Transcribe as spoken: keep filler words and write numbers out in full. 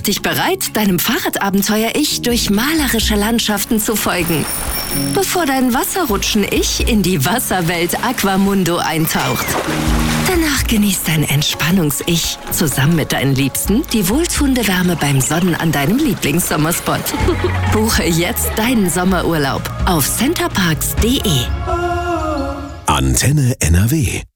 dich bereit, deinem Fahrradabenteuer-Ich durch malerische Landschaften zu folgen, bevor dein Wasserrutschen-Ich in die Wasserwelt Aquamundo eintaucht. Danach genießt dein Entspannungs-Ich zusammen mit deinen Liebsten die wohltuende Wärme beim Sonnen an deinem Lieblingssommerspot. Buche jetzt deinen Sommerurlaub auf centerparks punkt de. Antenne N R W